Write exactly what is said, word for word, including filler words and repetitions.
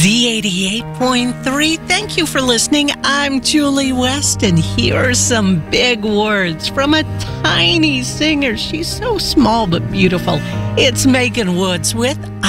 Z eighty-eight point three. Thank you for listening. I'm Julie West, and here are some big words from a tiny singer. She's so small but beautiful. It's Megan Woods with